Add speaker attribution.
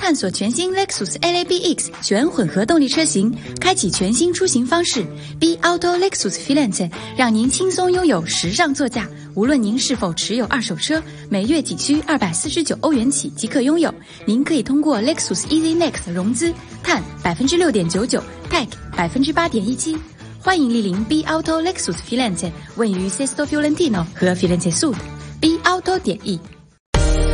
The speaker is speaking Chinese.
Speaker 1: 探索全新 Lexus LABX 全混合动力车型，开启全新出行方式。B Auto Lexus Filante 让您轻松拥有时尚座驾。无论您是否持有二手车，每月仅需249欧元起即可拥有。您可以通过 Lexus Easy Next 融资，碳 6.99%， TEC 8.17%。欢迎莅临 B Auto Lexus Filante， 位于 Sesto Fiorentino 和 Firenze Sud。B Auto.e